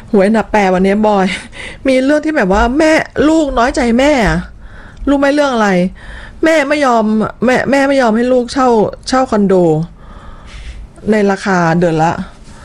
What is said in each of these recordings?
หวยอันดับ8วันนี้บอยมีเรื่องที่แบบว่าแม่ลูกน้อยใจแม่รู้ไหมเรื่องอะไรแม่ไม่ยอมแม่ไม่ยอมให้ลูกเช่าคอนโดในราคาเดือนละ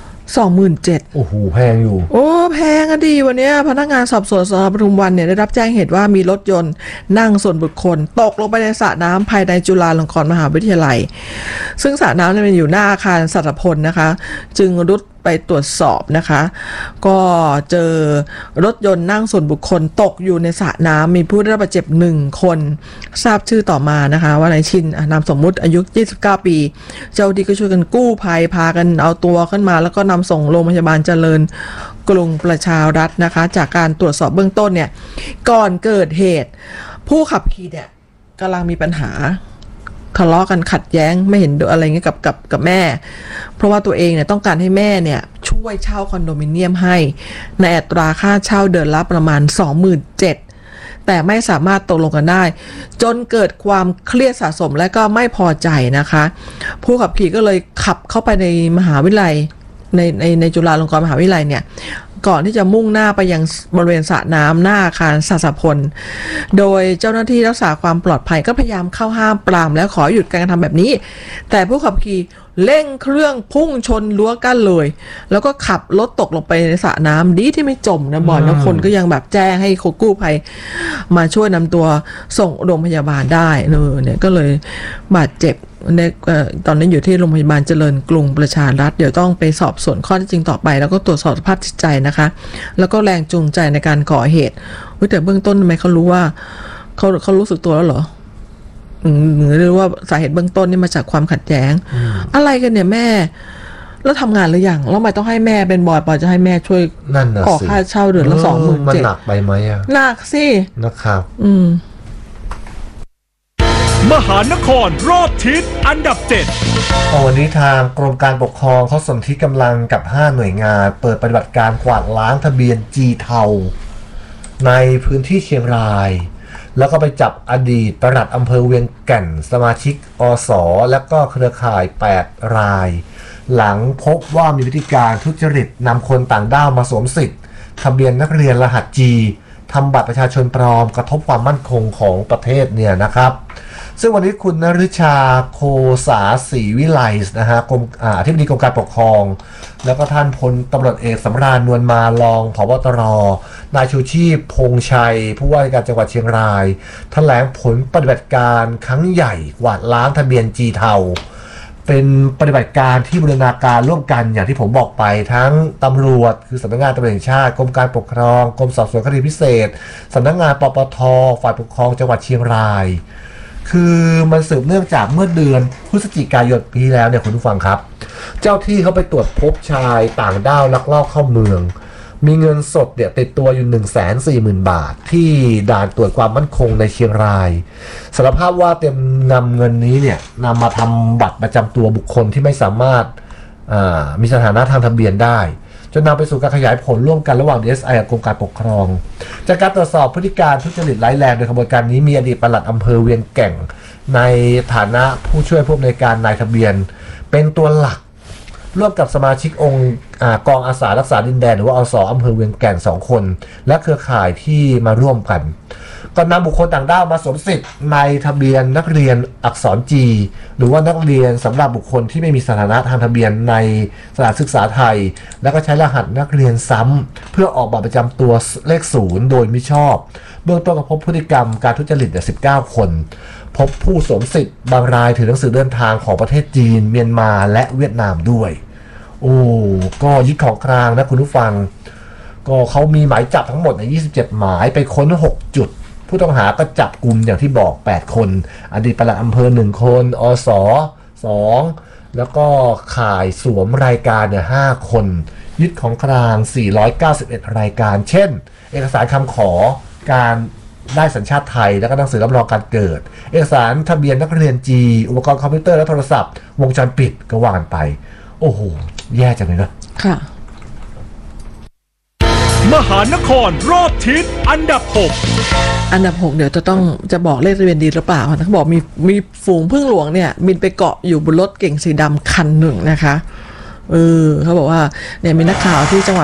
27,000 โอ้โหแพงอยู่โอ้แพงอะดีวันนี้พนักงานสอบสวนสน.ปทุมวันเนี่ยได้รับแจ้งเหตุว่ามีรถยนต์นั่งส่วนบุคคลตกลงไปในสระน้ำภายในจุฬาลงกรณ์มหาวิทยาลัยซึ่งสระน้ำเนี่ยมันอยู่หน้าอาคารสัตพลนะคะจึงรุดไปตรวจสอบนะคะก็เจอรถยนต์นั่งส่วนบุคคลตกอยู่ในสระน้ำมีผู้ได้รับบาดเจ็บ1คนทราบชื่อต่อมานะคะว่านายชินนามสมมุติอายุ29ปีเจ้าหน้าที่ก็ช่วยกันกู้ภัยพากันเอาตัวขึ้นมาแล้วก็นำส่งโรงพยาบาลเจริญกรุงประชารัฐนะคะจากการตรวจสอบเบื้องต้นเนี่ยก่อนเกิดเหตุผู้ขับขี่เนี่ยกำลังมีปัญหาทะเลาะกันขัดแย้งไม่เห็นอะไรเงี้ยกับแม่เพราะว่าตัวเองเนี่ยต้องการให้แม่เนี่ยช่วยเช่าคอนโดมิเนียมให้ในอัตราค่าเช่าเดือนละประมาณ 27,000 แต่ไม่สามารถตกลงกันได้จนเกิดความเครียดสะสมและก็ไม่พอใจนะคะผู้ขับขี่ก็เลยขับเข้าไปในมหาวิทยาลัยในจุฬาลงกรณ์มหาวิทยาลัยเนี่ยก่อนที่จะมุ่งหน้าไปยังบริเวณสระน้ำหน้าอาคารสัสพลโดยเจ้าหน้าที่รักษาความปลอดภัยก็พยายามเข้าห้ามปรามแล้วขอหยุดการกระทำแบบนี้แต่ผู้ขับขี่เร่งเครื่องพุ่งชนรั้วกั้นเลยแล้วก็ขับรถตกลงไปในสระน้ำดีที่ไม่จมนะบอยแล้วคนก็ยังแบบแจ้งให้กู้ภัยมาช่วยนำตัวส่งโรงพยาบาลได้เนี่ยก็เลยบาดเจ็บตอนนี้อยู่ที่โรงพยาบาลเจริญกรุงประชารัฐเดี๋ยวต้องไปสอบสวนข้อเท็จจริงต่อไปแล้วก็ตรวจสอบสภาพจิตใจนะคะแล้วก็แรงจูงใจในการก่อเหตุแต่เบื้องต้นทำไมเขารู้ว่าเขารู้สึกตัวแล้วเหรอหรือว่าสาเหตุเบื้องต้นนี่มาจากความขัดแย้งอะไรกันเนี่ยแม่แล้วทำงานหรือยังแล้วทำไมต้องให้แม่เป็นบอยจะให้แม่ช่วยออกค่าเช่าเดือนละ27,000 มันหนักไปไหมอ่ะหนักสินะครับมหานครรอบทิศอันดับ7 วันนี้ทางกรมการปกครองเขาสนธิกำลังกับ5หน่วยงานเปิดปฏิบัติการกวาดล้างทะเบียนจีเทาในพื้นที่เชียงรายแล้วก็ไปจับอดีตปลัดอำเภอเวียงแก่นสมาชิกอสและก็เครือข่าย8รายหลังพบว่ามีพฤติการทุจริตนำคนต่างด้าวมาสวมสิทธิ์ทะเบียนนักเรียนรหัส G ทำบัตรประชาชนปลอมกระทบความมั่นคงของประเทศเนี่ยนะครับซึ่งวันนี้คุณนฤชาโคสาศรีวิไลนะฮะอธิบดีกรมการปกครองแล้วก็ท่านพลตำรวจเอกสำราญนวลมารองผบตรนายชูชีพพงษ์ชัยผู้ว่าราชการจังหวัดเชียงรายแถลงผลปฏิบัติการครั้งใหญ่กวาดล้างทะเบียนจีเทาเป็นปฏิบัติการที่บูรณาการร่วมกันอย่างที่ผมบอกไปทั้งตำรวจคือสำนักงานตำรวจแห่งชาติกรมการปกครองกรมสอบสวนคดีพิเศษสำนักงานปปทฝ่ายปกครองจังหวัดเชียงรายคือมันสืบเนื่องจากเมื่อเดือนพฤศจิกายนปีที่แล้วเนี่ยคุณผู้ฟังครับเจ้าที่เขาไปตรวจพบชายต่างด้าวลักลอบเข้าเมืองมีเงินสดเนี่ยติดตัวอยู่ 140,000 บาทที่ด่านตรวจความมั่นคงในเชียงรายสารภาพว่าเตรียมนำเงินนี้เนี่ยนำมาทำบัตรประจำตัวบุคคลที่ไม่สามารถมีสถานะทางทะเบียนได้จนนำไปสู่การขยายผลร่วมกันระหว่าง DSI กับกรมการปกครองจากการตรวจสอบพฤติการทุจริตร้ายแรงโดยขบวนการนี้มีอดีตปลัดอำเภอเวียงแก่งในฐานะผู้ช่วยผู้อำนวยการนายทะเบียนเป็นตัวหลักร่วมกับสมาชิกองค์กองอาสารักษาดินแดนหรือว่าอสอำเภอเวียงแก่น2คนและเครือข่ายที่มาร่วมกันก็นำบุคคลต่างด้าวมาสวมสิทธิ์ในทะเบียนนักเรียนอักษร G หรือว่านักเรียนสำหรับบุคคลที่ไม่มีสถานะทางทะเบียนในสถานศึกษาไทยแล้วก็ใช้รหัสนักเรียนซ้ำเพื่อออกบัตรประจำตัวเลข0โดยมิชอบเบื้องต้นก็พบพฤติกรรมการทุจริต19 คนพบผู้สวมสิทธิ์บางรายถือหนังสือเดินทางของประเทศจีนเมียนมาและเวียดนามด้วยก็ยึดของกลางนะคุณผู้ฟังก็เขามีหมายจับทั้งหมดใน27หมายไปค้น6จุดผู้ต้องหาก็จับกลุ่มอย่างที่บอก8คนอดีตปลัดอำเภอ1คนอส2แล้วก็ข่ายสวมรายการเนี่ย5คนยึดของกลาง491รายการเช่นเอกสารคำขอการได้สัญชาติไทยแล้วก็หนังสือรับรองการเกิดเอกสารทะเบียนนักเรียน G อุปกรณ์คอมพิวเตอร์และโทรศัพท์วงจรปิดก็ว่ากันไปโอ้โหแย่จังเลยนะค่ะมหานครรอบทิศอันดับ6 เดี๋ยวจะบอกเลขทะเบียนดีหรือเปล่าเขาบอกมีฝูงผึ้งหลวงเนี่ยบินไปเกาะอยู่บนรถเก๋งสีดำคันหนึ่งนะคะเขาบอกว่าเนี่ยมีนักข่าวที่จังหวัด